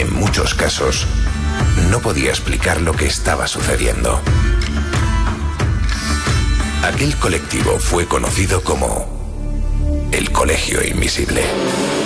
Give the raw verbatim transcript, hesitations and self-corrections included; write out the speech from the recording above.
en muchos casos, no podía explicar lo que estaba sucediendo. Aquel colectivo fue conocido como el Colegio Invisible.